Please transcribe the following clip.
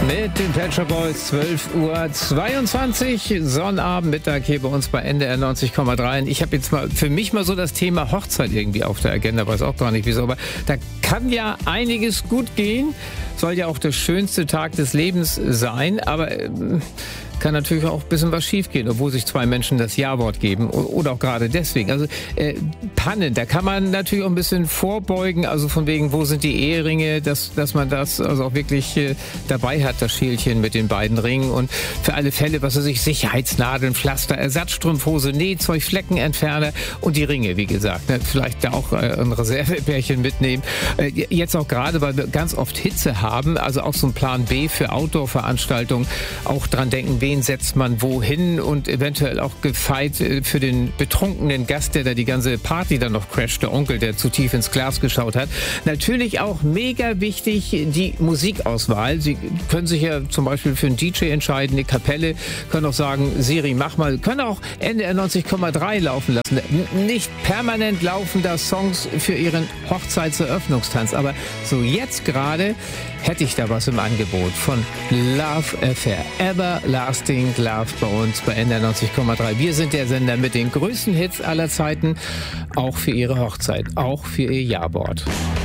Mit den Pet Shop Boys, 12:22 Uhr, Sonnabend, Mittag hier bei uns bei NDR 90,3. Ich habe jetzt mal für mich mal so das Thema Hochzeit irgendwie auf der Agenda, weiß auch gar nicht wieso, aber da kann ja einiges gut gehen, soll ja auch der schönste Tag des Lebens sein, aber kann natürlich auch ein bisschen was schiefgehen, obwohl sich zwei Menschen das Ja-Wort geben oder auch gerade deswegen. Also Pannen, da kann man natürlich auch ein bisschen vorbeugen, also von wegen, wo sind die Eheringe, dass man das also auch wirklich dabei hat, das Schälchen mit den beiden Ringen und für alle Fälle, was weiß ich, Sicherheitsnadeln, Pflaster, Ersatzstrumpfhose, Nähzeug, Fleckenentferner und die Ringe, wie gesagt. Ne? Vielleicht da auch ein Reservepärchen mitnehmen. Jetzt auch gerade, weil wir ganz oft Hitze haben, also auch so ein Plan B für Outdoor-Veranstaltungen, auch dran denken, wen setzt man wohin und eventuell auch gefeit für den betrunkenen Gast, der da die ganze Party dann noch crasht, der Onkel, der zu tief ins Glas geschaut hat. Natürlich auch mega wichtig die Musikauswahl. Sie können sich ja zum Beispiel für einen DJ entscheiden, eine Kapelle, können auch sagen, Siri, mach mal, können auch NDR 90,3 laufen lassen. Nicht permanent laufen da Songs für Ihren Hochzeitseröffnungstanz, aber so jetzt gerade hätte ich da was im Angebot von Love Affair. Everlasting Love bei uns bei NDR 90,3. Wir sind der Sender mit den größten Hits aller Zeiten, auch für Ihre Hochzeit, auch für Ihr Ja-Wort.